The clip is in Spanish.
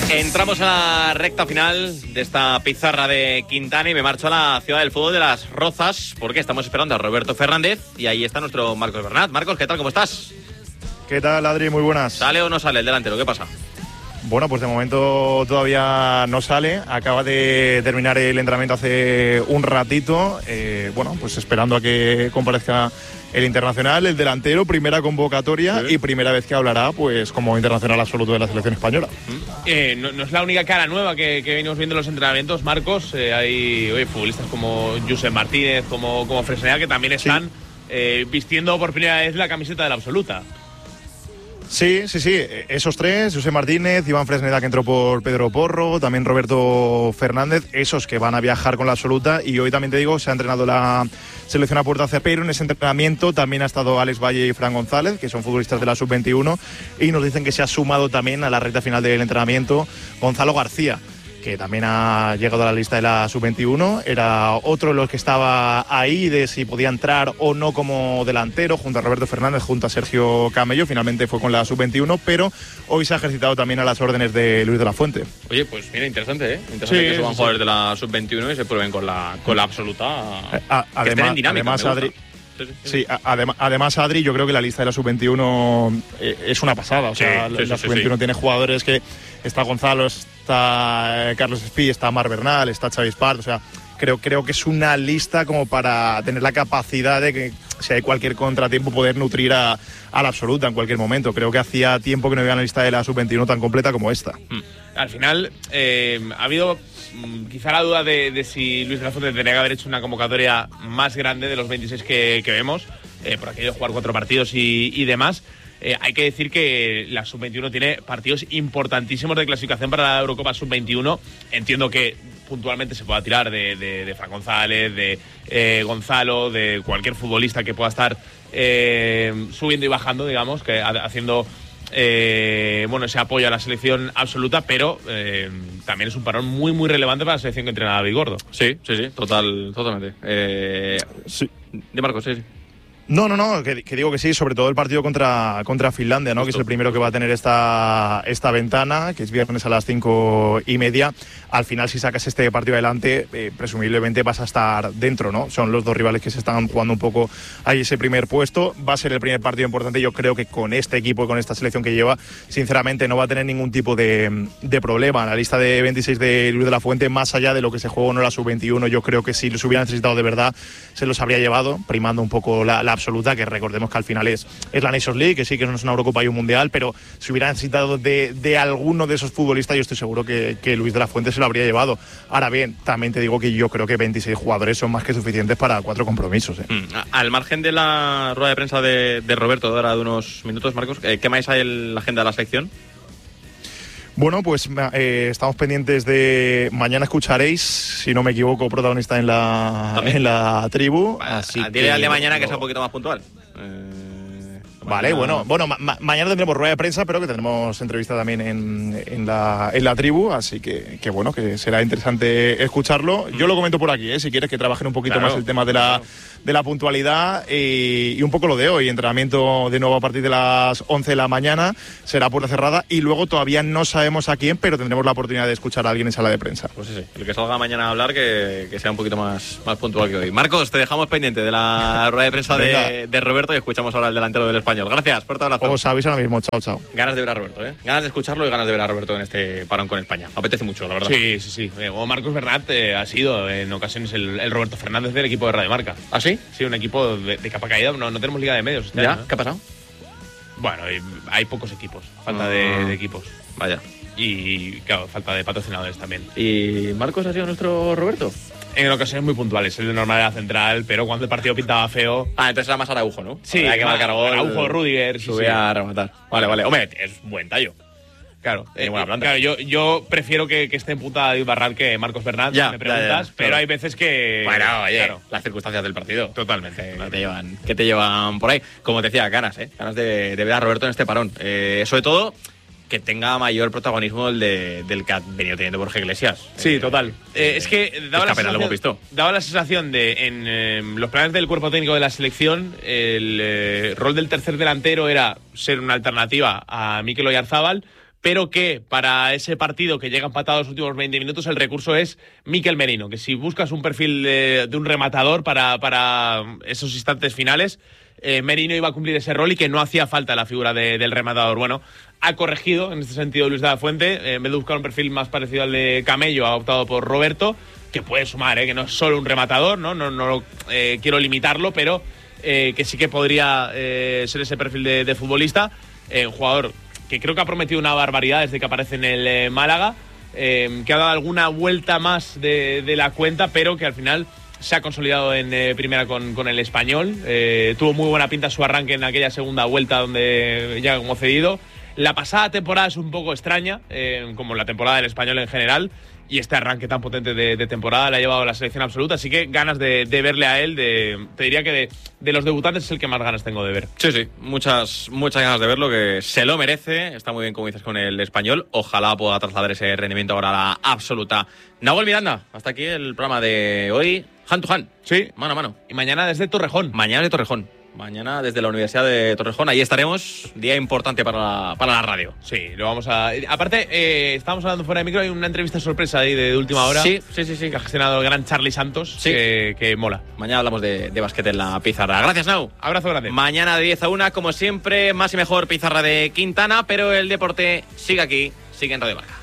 Entramos a la recta final de esta pizarra de Quintana y me marcho a la ciudad del fútbol de Las Rozas porque estamos esperando a Roberto Fernández y ahí está nuestro Marcos Bernat. Marcos, ¿qué tal? ¿Cómo estás? ¿Qué tal, Adri? Muy buenas. ¿Sale o no sale el delantero? ¿Qué pasa? Bueno, pues de momento todavía no sale. Acaba de terminar el entrenamiento hace un ratito. Bueno, pues esperando a que comparezca el internacional, el delantero, primera convocatoria y primera vez que hablará pues como internacional absoluto de la selección española. No es la única cara nueva que venimos viendo en los entrenamientos, Marcos. Hay futbolistas como Josep Martínez, como Fresneda, que también están vistiendo por primera vez la camiseta de la absoluta. Sí, esos tres, José Martínez, Iván Fresneda, que entró por Pedro Porro, también Roberto Fernández, esos que van a viajar con la absoluta. Y hoy también te digo, se ha entrenado la selección a puerta cerrada, pero en ese entrenamiento también ha estado Alex Valle y Fran González, que son futbolistas de la sub-21, y nos dicen que se ha sumado también a la recta final del entrenamiento Gonzalo García, que también ha llegado a la lista de la sub-21, era otro de los que estaba ahí de si podía entrar o no como delantero, junto a Roberto Fernández, junto a Sergio Camello. Finalmente fue con la sub-21, pero hoy se ha ejercitado también a las órdenes de Luis de la Fuente. Oye, pues mira, interesante, ¿eh? Interesante que suban jugadores de la sub-21 y se prueben con la absoluta. Que estén en dinámica, además, Adri, además, Adri, yo creo que la lista de la sub-21 es una pasada. O sea, la sub-21 tiene jugadores que está Gonzalo, está Carlos Espí, está Mar Bernal, está Xavi Espart. O sea, creo que es una lista como para tener la capacidad de que si hay cualquier contratiempo poder nutrir a la absoluta en cualquier momento. Creo que hacía tiempo que no había una lista de la sub-21 tan completa como esta. Al final ha habido quizá la duda de si Luis de la Fuente tendría que haber hecho una convocatoria más grande de los 26 que vemos, por aquello de jugar 4 partidos y demás. Hay que decir que la sub-21 tiene partidos importantísimos de clasificación para la Eurocopa sub-21. Entiendo que puntualmente se pueda tirar de Fran González, de Gonzalo, de cualquier futbolista que pueda estar subiendo y bajando, digamos, que haciendo ese apoyo a la selección absoluta, pero también es un parón muy, muy relevante para la selección que entrena David Gordo. Sí, totalmente. De Marcos, sí. No, que digo que sí, sobre todo el partido contra Finlandia, ¿no? Que es el primero que va a tener esta ventana, que es viernes a las 5:30. Al final, si sacas este partido adelante, presumiblemente vas a estar dentro, ¿no? Son los dos rivales que se están jugando un poco ahí ese primer puesto. Va a ser el primer partido importante. Yo creo que con este equipo y con esta selección que lleva, sinceramente, no va a tener ningún tipo de problema. La lista de 26 de Luis de la Fuente, más allá de lo que se juega o no la sub-21, yo creo que si los hubiera necesitado de verdad, se los habría llevado, primando un poco la absoluta, que recordemos que al final es la Nations League, que sí que no es una Eurocopa y un Mundial, pero si hubiera necesitado de alguno de esos futbolistas, yo estoy seguro que Luis de la Fuente se lo habría llevado. Ahora bien, también te digo que yo creo que 26 jugadores son más que suficientes para 4 compromisos. Al margen de la rueda de prensa de Roberto de ahora de unos minutos, Marcos, ¿qué más hay en la agenda de la selección? Bueno, pues estamos pendientes de... Mañana escucharéis, si no me equivoco, protagonista en la tribu. Dile al de mañana que sea un poquito más puntual. Vale, bueno, mañana tendremos rueda de prensa, pero que tendremos entrevista también en la tribu, así que bueno, que será interesante escucharlo. Yo lo comento por aquí, si quieres que trabajen un poquito más el tema de la puntualidad y un poco lo de hoy. Entrenamiento de nuevo a partir de las 11 de la mañana, será puerta cerrada y luego todavía no sabemos a quién, pero tendremos la oportunidad de escuchar a alguien en sala de prensa. Pues sí, el que salga mañana a hablar que sea un poquito más puntual que hoy. Marcos, te dejamos pendiente de la rueda de prensa de Roberto y escuchamos ahora al delantero del Español. Gracias, fuerte abrazo. Os aviso ahora mismo, chao. Ganas de ver a Roberto, ganas de escucharlo y ganas de ver a Roberto en este parón con España. Me apetece mucho, la verdad. Sí. O Marcos Bernat ha sido en ocasiones el Roberto Fernández del equipo de Radio Marca. ¿Ah, sí? Sí, un equipo de capa caída. No tenemos liga de medios. ¿Ya? ¿Qué ha pasado? Bueno, hay pocos equipos, falta de equipos. Vaya. Y claro, falta de patrocinadores también. ¿Y Marcos ha sido nuestro Roberto? En ocasiones muy puntuales, el de normalidad central, pero cuando el partido pintaba feo... Entonces era más Araujo, ¿no? Sí, hay que marcar gol. Araujo, Rudiger... Subía a rematar. Vale. Hombre, es buen tallo. Claro, tiene buena planta. Claro, yo prefiero que esté en puta David Barral que Marcos Bernat, me preguntas, pero claro. Hay veces que... Bueno, oye, las circunstancias del partido. Totalmente. Que te llevan por ahí. Como te decía, ganas de ver a Roberto en este parón. Sobre todo... que tenga mayor protagonismo del que ha venido teniendo Borja Iglesias. Sí, total. Es que daba la sensación de, en los planes del cuerpo técnico de la selección, el rol del tercer delantero era ser una alternativa a Mikel Oyarzábal, pero que para ese partido que llega empatado los últimos 20 minutos el recurso es Mikel Merino, que si buscas un perfil de un rematador para esos instantes finales, Merino iba a cumplir ese rol y que no hacía falta la figura del rematador. Bueno, ha corregido en este sentido Luis de la Fuente, en vez de buscar un perfil más parecido al de Camello, ha optado por Roberto, que puede sumar, que no es solo un rematador, no quiero limitarlo, pero que sí que podría ser ese perfil de futbolista, un jugador que creo que ha prometido una barbaridad desde que aparece en el Málaga, que ha dado alguna vuelta más de la cuenta, pero que al final se ha consolidado en primera con el Español. Tuvo muy buena pinta su arranque en aquella segunda vuelta donde llega como cedido. La pasada temporada es un poco extraña, como la temporada del Español en general, y este arranque tan potente de temporada le ha llevado a la selección absoluta, así que ganas de verle a él, te diría que de los debutantes es el que más ganas tengo de ver. Sí, muchas ganas de verlo, que se lo merece, está muy bien como dices con el Español, ojalá pueda trasladar ese rendimiento ahora a la absoluta. Nahuel Miranda, hasta aquí el programa de hoy, hand to hand, sí, mano a mano. Y mañana desde Torrejón. Mañana desde la Universidad de Torrejón, ahí estaremos, día importante para la radio. Sí, lo vamos a... Aparte, estábamos hablando fuera de micro, hay una entrevista sorpresa ahí de última hora. Sí. Que ha gestionado el gran Charlie Santos, sí. que mola. Mañana hablamos de básquet en la pizarra. Gracias, Nau. Abrazo grande. Mañana de 10 a 1, como siempre, más y mejor pizarra de Quintana, pero el deporte sigue aquí, sigue en Radio Marca.